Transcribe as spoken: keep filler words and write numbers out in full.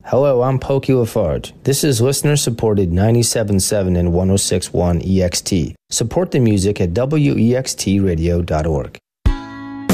Hello, I'm Pokey Lafarge. This is listener-supported ninety-seven point seven and one oh six point one E X T. Support the music at W E X T radio dot org.